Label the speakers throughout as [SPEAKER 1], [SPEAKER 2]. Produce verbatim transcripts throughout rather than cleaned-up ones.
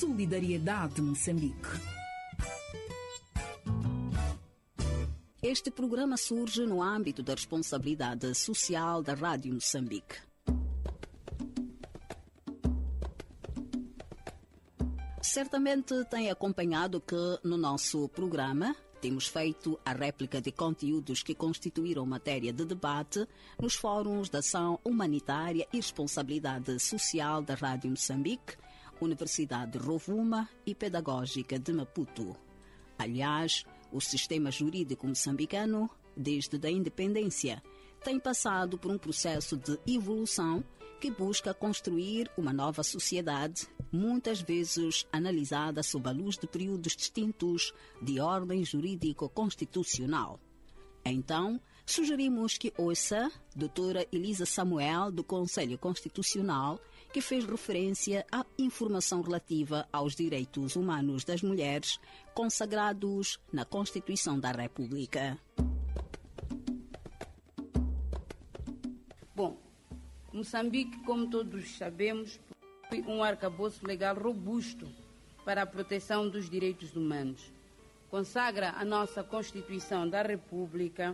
[SPEAKER 1] Solidariedade Moçambique.
[SPEAKER 2] Este programa surge no âmbito da responsabilidade social da Rádio Moçambique. Certamente tem acompanhado que no nosso programa temos feito a réplica de conteúdos que constituíram matéria de debate nos fóruns da ação humanitária e responsabilidade social da Rádio Moçambique, Universidade de Rovuma e Pedagógica de Maputo. Aliás, o sistema jurídico moçambicano, desde a independência, tem passado por um processo de evolução que busca construir uma nova sociedade, muitas vezes analisada sob a luz de períodos distintos de ordem jurídico-constitucional. Então, sugerimos que ouça a doutora Elisa Samuel, do Conselho Constitucional, que fez referência à informação relativa aos direitos humanos das mulheres consagrados na Constituição da República.
[SPEAKER 3] Bom, Moçambique, como todos sabemos, possui um arcabouço legal robusto para a proteção dos direitos humanos. Consagra a nossa Constituição da República,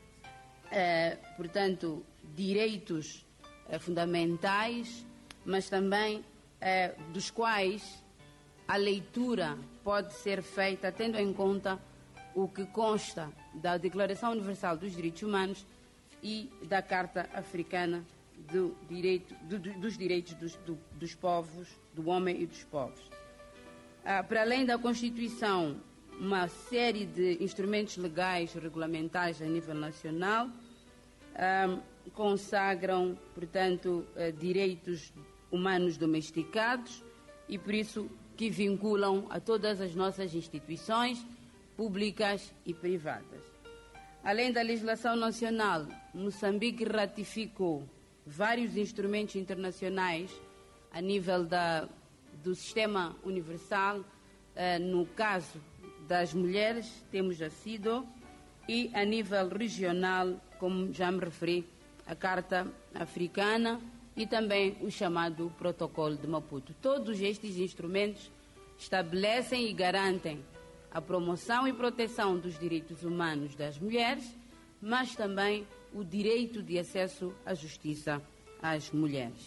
[SPEAKER 3] eh, portanto, direitos eh, fundamentais, mas também eh, dos quais a leitura pode ser feita tendo em conta o que consta da Declaração Universal dos Direitos Humanos e da Carta Africana do direito, do, dos Direitos dos, do, dos Povos, do Homem e dos Povos. Ah, para além da Constituição, uma série de instrumentos legais regulamentares a nível nacional ah, consagram, portanto, ah, direitos humanos domesticados e, por isso, que vinculam a todas as nossas instituições públicas e privadas. Além da legislação nacional, Moçambique ratificou vários instrumentos internacionais a nível da, do sistema universal. Eh, no caso das mulheres, temos a CIDO, e a nível regional, como já me referi, a Carta Africana e também o chamado Protocolo de Maputo. Todos estes instrumentos estabelecem e garantem a promoção e proteção dos direitos humanos das mulheres, mas também o direito de acesso à justiça às mulheres.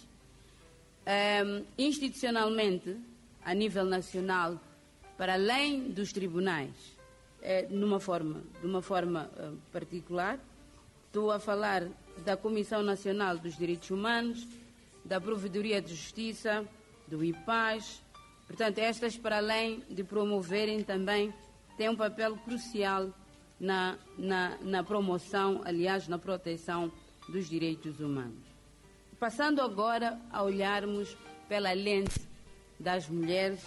[SPEAKER 3] Um, institucionalmente, a nível nacional, para além dos tribunais, eh, numa forma, de uma forma eh, particular, estou a falar da Comissão Nacional dos Direitos Humanos, da Provedoria de Justiça, do I P A S. Portanto, estas, para além de promoverem também, têm um papel crucial na, na, na promoção, aliás, na proteção dos direitos humanos. Passando agora a olharmos pela lente das mulheres,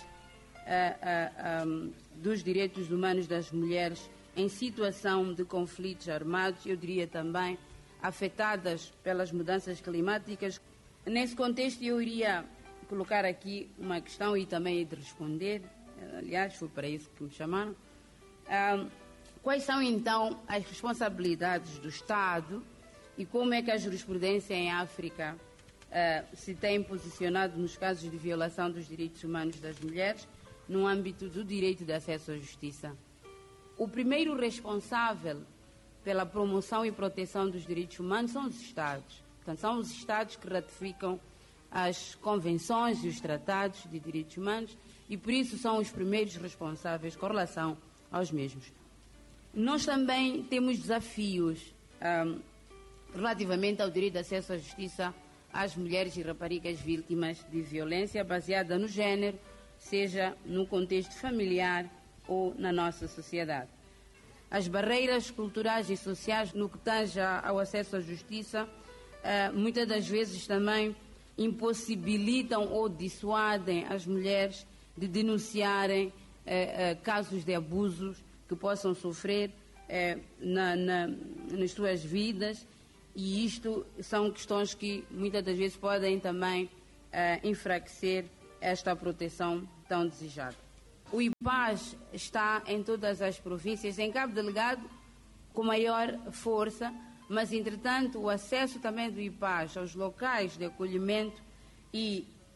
[SPEAKER 3] uh, uh, um, dos direitos humanos das mulheres em situação de conflitos armados, eu diria também afetadas pelas mudanças climáticas. Nesse contexto, eu iria colocar aqui uma questão e também de responder, aliás, foi para isso que me chamaram. Uh, quais são, então, as responsabilidades do Estado e como é que a jurisprudência em África uh, se tem posicionado nos casos de violação dos direitos humanos das mulheres no âmbito do direito de acesso à justiça? O primeiro responsável pela promoção e proteção dos direitos humanos são os Estados. Portanto, são os Estados que ratificam as convenções e os tratados de direitos humanos e, por isso, são os primeiros responsáveis com relação aos mesmos. Nós também temos desafios um, relativamente ao direito de acesso à justiça às mulheres e raparigas vítimas de violência baseada no género, seja no contexto familiar ou na nossa sociedade. As barreiras culturais e sociais no que tange ao acesso à justiça, uh, muitas das vezes também impossibilitam ou dissuadem as mulheres de denunciarem eh, eh, casos de abusos que possam sofrer eh, na, na, nas suas vidas, e isto são questões que muitas das vezes podem também eh, enfraquecer esta proteção tão desejada. O I P A S está em todas as províncias, em Cabo Delgado com maior força, mas, entretanto, o acesso também do I P A S aos locais de acolhimento e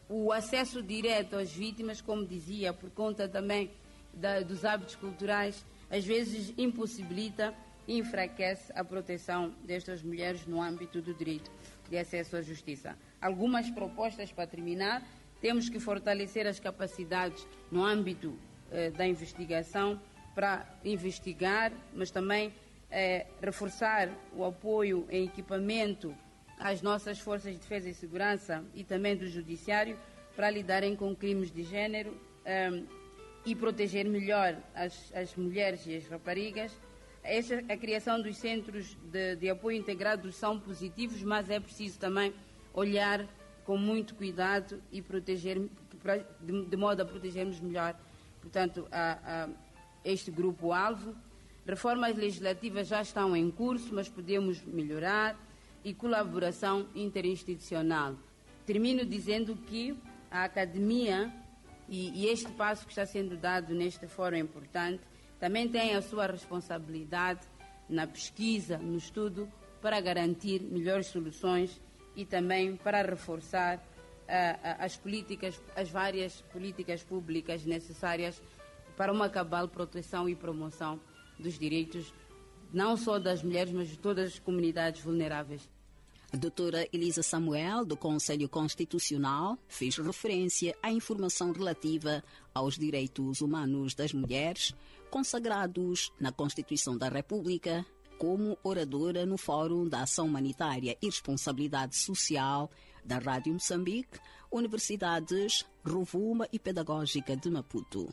[SPEAKER 3] o acesso direto às vítimas, como dizia, por conta também da, dos hábitos culturais, às vezes impossibilita e enfraquece a proteção destas mulheres no âmbito do direito de acesso à justiça. Algumas propostas para terminar: temos que fortalecer as capacidades no âmbito eh, da investigação para investigar, mas também eh, reforçar o apoio em equipamento às nossas forças de defesa e segurança e também do judiciário para lidarem com crimes de género eh, e proteger melhor as, as mulheres e as raparigas. Esta, a criação dos centros de, de apoio integrado são positivos, mas é preciso também olhar com muito cuidado e proteger, de, de modo a protegermos melhor, portanto, a, a este grupo-alvo. Reformas legislativas já estão em curso, mas podemos melhorar, e colaboração interinstitucional. Termino dizendo que a academia, e, e este passo que está sendo dado neste fórum é importante, também tem a sua responsabilidade na pesquisa, no estudo, para garantir melhores soluções e também para reforçar uh, uh, as políticas, as várias políticas públicas necessárias para uma cabal proteção e promoção dos direitos, não só das mulheres, mas de todas as comunidades vulneráveis.
[SPEAKER 2] A doutora Elisa Samuel, do Conselho Constitucional, fez referência à informação relativa aos direitos humanos das mulheres, consagrados na Constituição da República, como oradora no Fórum da Ação Humanitária e Responsabilidade Social da Rádio Moçambique, Universidades Rovuma e Pedagógica de Maputo.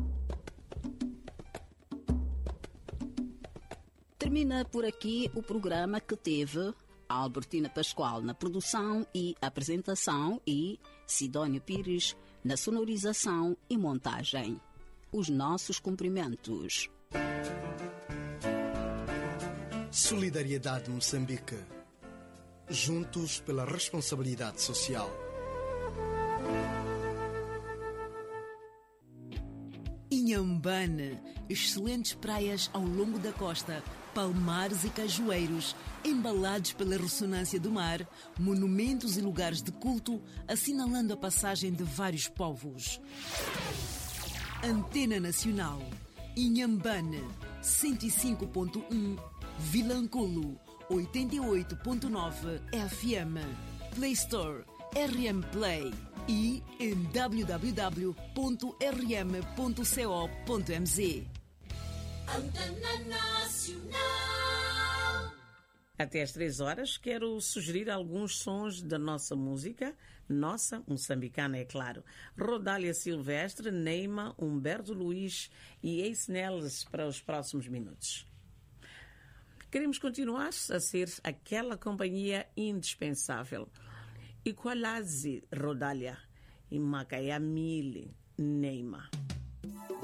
[SPEAKER 2] Termina por aqui o programa que teve Albertina Pascoal na produção e apresentação e Sidónio Pires na sonorização e montagem. Os nossos cumprimentos.
[SPEAKER 4] Solidariedade Moçambique. Juntos pela responsabilidade social.
[SPEAKER 5] Inhambane, excelentes praias ao longo da costa, palmares e cajueiros, embalados pela ressonância do mar, monumentos e lugares de culto, assinalando a passagem de vários povos. Antena Nacional, Inhambane, cento e cinco ponto um, Vilanculo, oitenta e oito ponto nove F M, Play Store, R M Play e em w w w ponto r m ponto co ponto m z.
[SPEAKER 6] Antena Nacional.
[SPEAKER 7] Até às três horas quero sugerir alguns sons da nossa música, nossa, moçambicana, é claro. Rodália Silvestre, Neima, Humberto Luiz e Ace Neles para os próximos minutos. Queremos continuar a ser aquela companhia indispensável. Equalazi, Rodália, e Macaiamile, Neima.